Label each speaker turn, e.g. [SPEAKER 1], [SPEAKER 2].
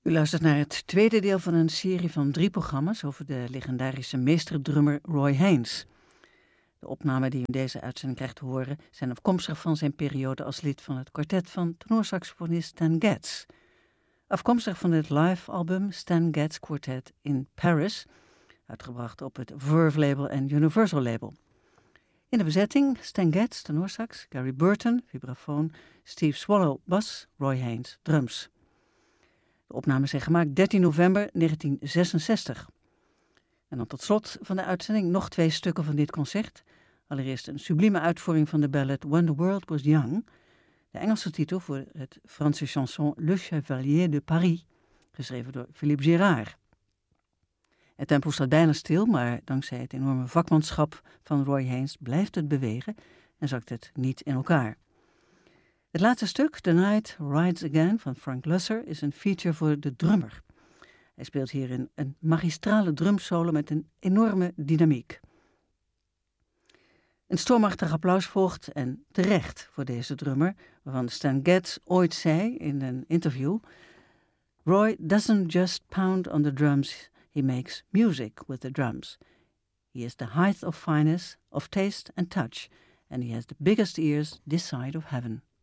[SPEAKER 1] U luistert naar het tweede deel van een serie van 3 programma's over de legendarische meesterdrummer Roy Haynes. De opnamen die u in deze uitzending krijgt te horen zijn afkomstig van zijn periode als lid van het kwartet van tenorsaxofonist Stan Getz. Afkomstig van het live-album Stan Getz Quartet in Paris, uitgebracht op het Verve label en Universal label. In de bezetting Stan Getz, tenorsax, Gary Burton, vibrafoon, Steve Swallow, bas, Roy Haynes, drums. De opnames zijn gemaakt 13 november 1966. En dan tot slot van de uitzending nog 2 stukken van dit concert. Allereerst een sublieme uitvoering van de ballad When the World Was Young, de Engelse titel voor het Franse chanson Le Chevalier de Paris, geschreven door Philippe Girard. Het tempo staat bijna stil, maar dankzij het enorme vakmanschap van Roy Haynes blijft het bewegen en zakt het niet in elkaar. Het laatste stuk, The Night Rides Again van Frank Loesser, is een feature voor de drummer. Hij speelt hierin een magistrale drumsolo met een enorme dynamiek. Een stormachtig applaus volgt en terecht voor deze drummer, waarvan Stan Getz ooit zei in een interview: Roy doesn't just pound on the drums, he makes music with the drums. He is the height of fineness, of taste and touch, and he has the biggest ears this side of heaven.